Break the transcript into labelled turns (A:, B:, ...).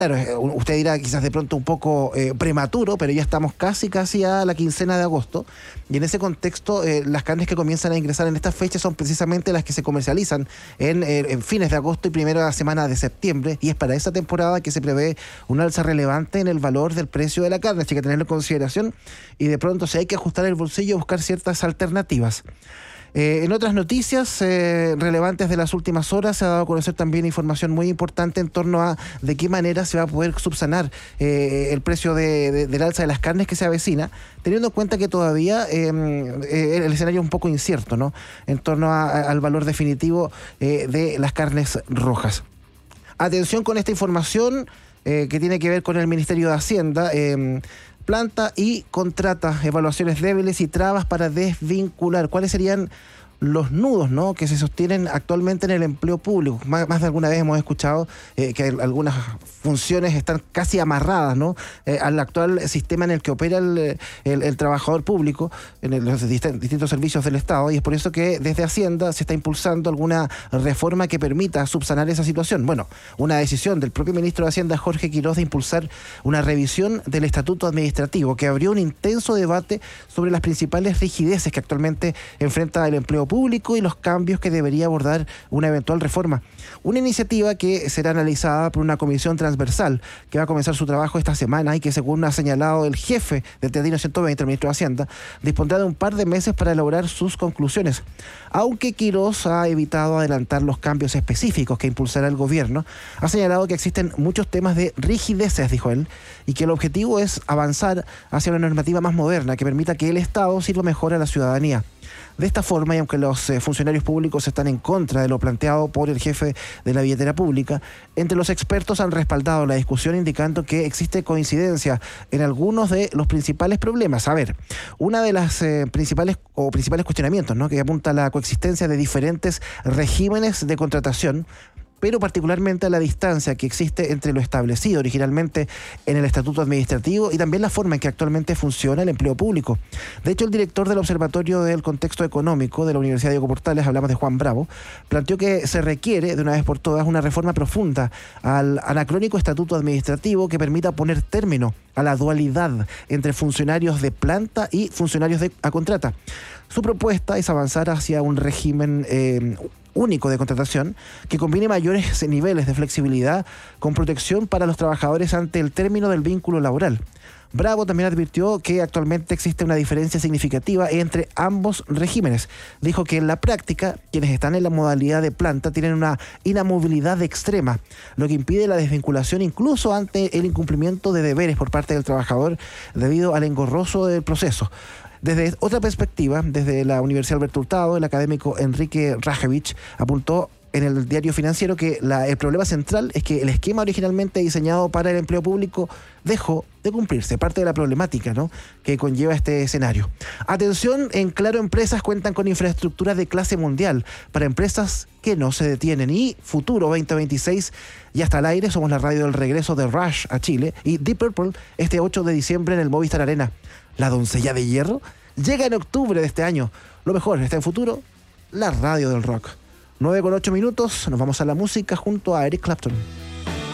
A: Claro, usted dirá quizás de pronto un poco prematuro, pero ya estamos casi a la quincena de agosto. Y en ese contexto, las carnes que comienzan a ingresar en estas fechas son precisamente las que se comercializan en fines de agosto y primera semana de septiembre. Y es para esa temporada que se prevé un alza relevante en el valor del precio de la carne. Así que hay que tenerlo en consideración y de pronto si hay que ajustar el bolsillo, buscar ciertas alternativas. En otras noticias relevantes de las últimas horas se ha dado a conocer también información muy importante en torno a de qué manera se va a poder subsanar el precio del alza de las carnes que se avecina, teniendo en cuenta que todavía el escenario es un poco incierto, ¿no?, en torno al valor definitivo de las carnes rojas. Atención con esta información que tiene que ver con el Ministerio de Hacienda. Planta y contrata evaluaciones débiles y trabas para desvincular. ¿Cuáles serían los nudos, ¿no?, que se sostienen actualmente en el empleo público? Más de alguna vez hemos escuchado que algunas funciones están casi amarradas, ¿no?, al actual sistema en el que opera el trabajador público en los distintos servicios del Estado, y es por eso que desde Hacienda se está impulsando alguna reforma que permita subsanar esa situación. Bueno, una decisión del propio ministro de Hacienda, Jorge Quiroz, de impulsar una revisión del estatuto administrativo que abrió un intenso debate sobre las principales rigideces que actualmente enfrenta el empleo público y los cambios que debería abordar una eventual reforma. Una iniciativa que será analizada por una comisión transversal que va a comenzar su trabajo esta semana y que, según ha señalado el jefe del Tedino 120, el ministro de Hacienda, dispondrá de un par de meses para elaborar sus conclusiones. Aunque Quiroz ha evitado adelantar los cambios específicos que impulsará el gobierno, ha señalado que existen muchos temas de rigideces, dijo él, y que el objetivo es avanzar hacia una normativa más moderna que permita que el Estado sirva mejor a la ciudadanía. De esta forma, y aunque los funcionarios públicos están en contra de lo planteado por el jefe de la billetera pública, entre los expertos han respaldado la discusión, indicando que existe coincidencia en algunos de los principales problemas. A ver, una de las principales cuestionamientos, ¿no?, que apunta a la coexistencia de diferentes regímenes de contratación, pero particularmente a la distancia que existe entre lo establecido originalmente en el estatuto administrativo y también la forma en que actualmente funciona el empleo público. De hecho, el director del Observatorio del Contexto Económico de la Universidad Diego Portales, hablamos de Juan Bravo, planteó que se requiere de una vez por todas una reforma profunda al anacrónico estatuto administrativo que permita poner término a la dualidad entre funcionarios de planta y funcionarios a contrata. Su propuesta es avanzar hacia un régimen único de contratación que combine mayores niveles de flexibilidad con protección para los trabajadores ante el término del vínculo laboral. Bravo también advirtió que actualmente existe una diferencia significativa entre ambos regímenes. Dijo que en la práctica, quienes están en la modalidad de planta tienen una inamovilidad extrema, lo que impide la desvinculación incluso ante el incumplimiento de deberes por parte del trabajador debido al engorroso del proceso. Desde otra perspectiva, desde la Universidad Alberto Hurtado, el académico Enrique Rajevich apuntó en el Diario Financiero que el problema central es que el esquema originalmente diseñado para el empleo público dejó de cumplirse, parte de la problemática, ¿no?, que conlleva este escenario. Atención, en Claro Empresas cuentan con infraestructura de clase mundial para empresas que no se detienen, y Futuro 2026 ya está al aire. Somos la radio del regreso de Rush a Chile y Deep Purple este 8 de diciembre en el Movistar Arena. La doncella de hierro llega en octubre de este año. Lo mejor está en Futuro, la radio del rock. 9:08 minutos, nos vamos a la música junto a Eric Clapton.